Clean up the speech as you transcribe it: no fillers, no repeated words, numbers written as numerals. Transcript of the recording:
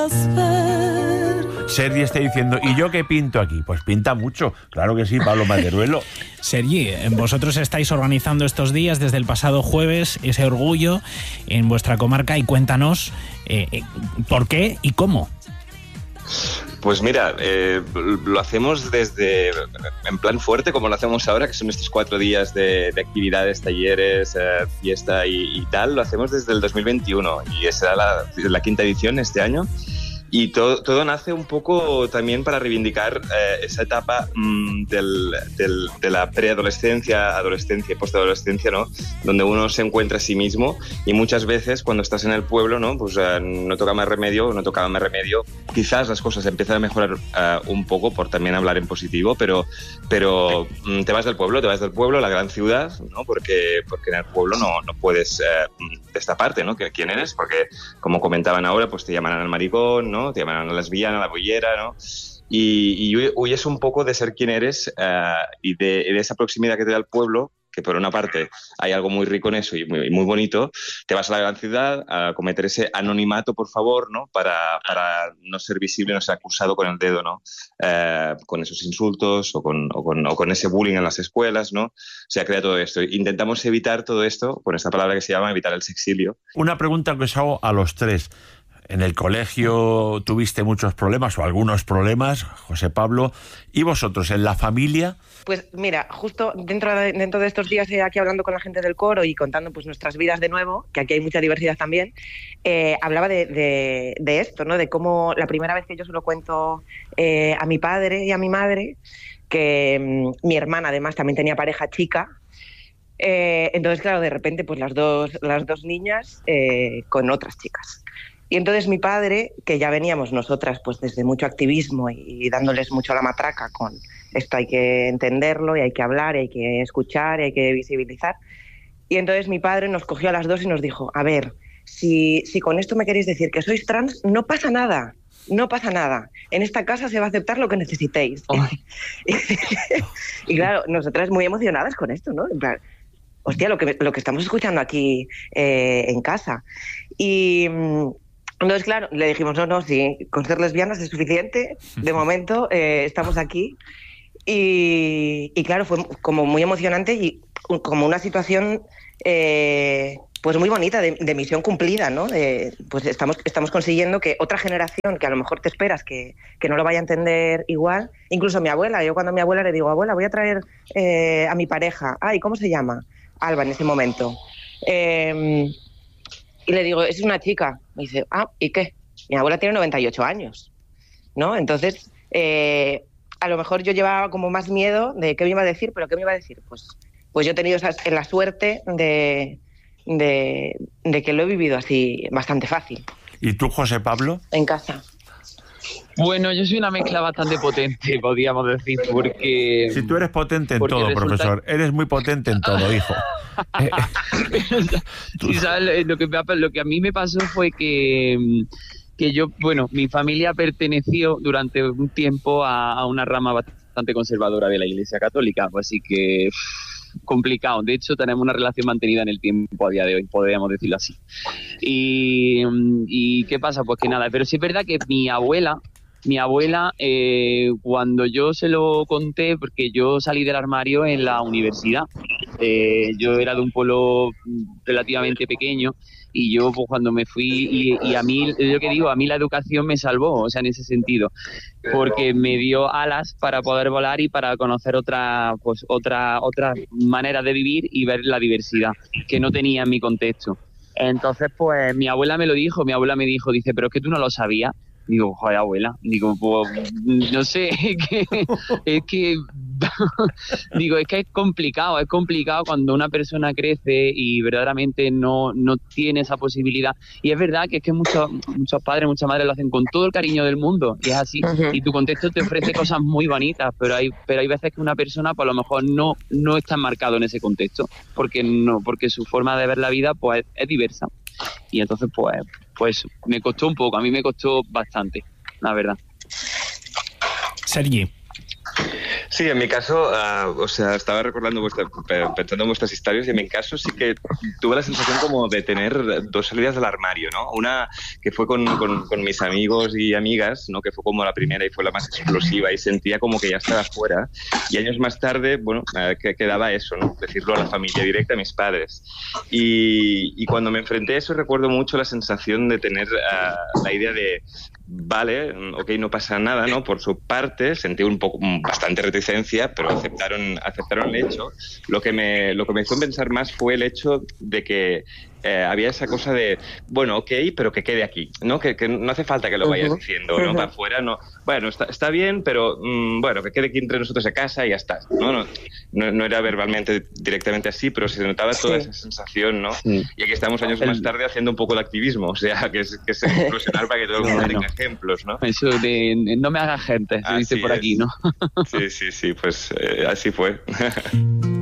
Sergi está diciendo, ¿y yo qué pinto aquí? Pues pinta mucho, claro que sí, Pablo Maderuelo. Sergi, vosotros estáis organizando estos días desde el pasado jueves ese orgullo en vuestra comarca y cuéntanos por qué y cómo. Pues mira, lo hacemos desde en plan fuerte, como lo hacemos ahora, que son estos 4 días de actividades, talleres, fiesta y tal. Lo hacemos desde el 2021 y será la 5ª edición este año. Y todo nace un poco también para reivindicar esa etapa de la preadolescencia, adolescencia y postadolescencia, ¿no? Donde uno se encuentra a sí mismo y muchas veces cuando estás en el pueblo, ¿no? Pues no tocaba más remedio. Quizás las cosas empiezan a mejorar un poco por también hablar en positivo, pero te vas del pueblo a la gran ciudad, ¿no? Porque en el pueblo no puedes destaparte, ¿no? ¿Quién eres? Porque como comentaban ahora, pues te llamarán al maricón, ¿no? Te llaman a la lesbiana, a la bollera, ¿no? Y huyes un poco de ser quien eres y de esa proximidad que te da el pueblo, que por una parte hay algo muy rico en eso y muy bonito. Te vas a la gran ciudad a cometer ese anonimato, por favor, ¿no? Para no ser visible, no ser acusado con el dedo, ¿no? Con esos insultos o con ese bullying en las escuelas, ¿no? Se crea todo esto. Intentamos evitar todo esto con esta palabra que se llama evitar el sexilio. Una pregunta que os hago a los tres. ¿En el colegio tuviste muchos problemas o algunos problemas, José Pablo? ¿Y vosotros, en la familia? Pues mira, justo dentro de estos días aquí hablando con la gente del coro y contando pues nuestras vidas de nuevo, que aquí hay mucha diversidad también, hablaba de esto, ¿no? De cómo la primera vez que yo se lo cuento a mi padre y a mi madre, que mi hermana además también tenía pareja chica. Entonces, claro, de repente pues las dos niñas con otras chicas. Y entonces mi padre, que ya veníamos nosotras pues desde mucho activismo y dándoles mucho a la matraca con esto hay que entenderlo y hay que hablar y hay que escuchar y hay que visibilizar. Y entonces mi padre nos cogió a las dos y nos dijo, a ver, si con esto me queréis decir que sois trans, no pasa nada. No pasa nada. En esta casa se va a aceptar lo que necesitéis. Oh. Y claro, nosotras muy emocionadas con esto, ¿no? En plan, hostia, lo que estamos escuchando aquí en casa. Y entonces, claro, le dijimos, no, sí, con ser lesbianas es suficiente, de momento estamos aquí. Y claro, fue como muy emocionante y como una situación pues muy bonita de misión cumplida, ¿no? Pues estamos consiguiendo que otra generación que a lo mejor te esperas que no lo vaya a entender igual, incluso mi abuela, yo cuando a mi abuela le digo, abuela, voy a traer a mi pareja, ay, ¿cómo se llama? Alba en ese momento. Y le digo, es una chica. Me dice, ¿y qué? Mi abuela tiene 98 años, ¿no? Entonces, a lo mejor yo llevaba como más miedo de qué me iba a decir, pero ¿qué me iba a decir? Pues yo he tenido la suerte de que lo he vivido así bastante fácil. ¿Y tú, José Pablo? En casa. Bueno, yo soy una mezcla bastante potente, podríamos decir, porque... Si tú eres potente en todo, profesor, eres muy potente en todo, hijo. Sí, ¿sabes? Lo que a mí me pasó fue que yo, bueno, mi familia perteneció durante un tiempo a una rama bastante conservadora de la Iglesia Católica, así que complicado. De hecho, tenemos una relación mantenida en el tiempo a día de hoy, podríamos decirlo así. ¿Y qué pasa? Pues que nada, pero sí es verdad que mi abuela, cuando yo se lo conté, porque yo salí del armario en la universidad, yo era de un pueblo relativamente pequeño y yo pues cuando me fui y a mí, yo que digo, a mí la educación me salvó, o sea, en ese sentido, porque me dio alas para poder volar y para conocer otra manera de vivir y ver la diversidad que no tenía en mi contexto. Entonces, pues mi abuela me dijo, dice, pero es que tú no lo sabías. Digo, joder, abuela, digo, pues, no sé, es que digo, es que es complicado cuando una persona crece y verdaderamente no tiene esa posibilidad. Y es verdad que es que muchos padres, muchas madres lo hacen con todo el cariño del mundo, y es así. Uh-huh. Y tu contexto te ofrece cosas muy bonitas, pero hay veces que una persona, pues a lo mejor no está enmarcado en ese contexto, porque su forma de ver la vida, pues es diversa. Y entonces, pues me costó un poco, a mí me costó bastante, la verdad. Sergi. Sí, en mi caso, o sea, estaba recordando, pensando en vuestras historias, y en mi caso sí que tuve la sensación como de tener dos salidas del armario, ¿no? Una que fue con mis amigos y amigas, ¿no? Que fue como la primera y fue la más explosiva, y sentía como que ya estaba fuera. Y años más tarde, bueno, que quedaba eso, ¿no? Decirlo a la familia directa, a mis padres. Y cuando me enfrenté a eso, recuerdo mucho la sensación de tener la idea de, vale, ok, no pasa nada, ¿no? Por su parte, sentí bastante reticencia, pero aceptaron el hecho. Lo que me hizo pensar más fue el hecho de que había esa cosa de, bueno, ok, pero que quede aquí, ¿no? Que no hace falta que lo vayas diciendo, ¿no? Para afuera, no. Bueno, está bien, pero bueno, que quede aquí entre nosotros a casa y ya está, ¿no? No era verbalmente directamente así, pero se notaba toda esa sensación, ¿no? Sí. Y aquí estamos años más tarde haciendo un poco de activismo, o sea, que es inclusionar para que todo el mundo tenga ejemplos, ¿no? Eso de no me haga gente, se dice por aquí, ¿no? Sí, pues así fue.